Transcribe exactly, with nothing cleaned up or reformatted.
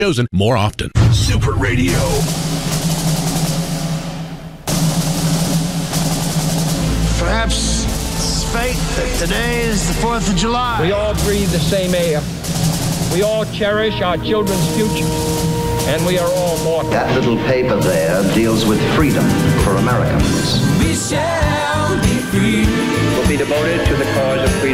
chosen more often. Super Radio. Perhaps it's fate that today is the fourth of July. We all breathe the same air. We all cherish our children's future. And we are all mortal. That little paper there deals with freedom for Americans. We shall be free. Will be devoted to the cause